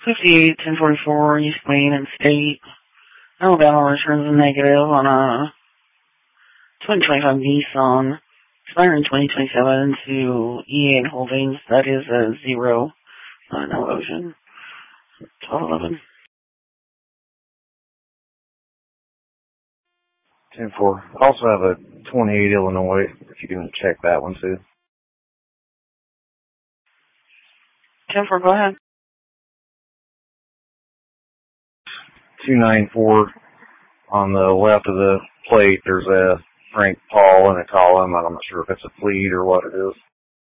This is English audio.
58, 1044, East Main and State. Alabama returns a negative on a 2025 Nissan, expiring 2027 to E8 Holdings. That is a 0, no Ocean. 1211. 10-4. Also have a 28 Illinois, if you can check that one too. 10-4, go ahead. 294 on the left of the plate. There's a Frank Paul in a column. I'm not sure if it's a fleet or what it is.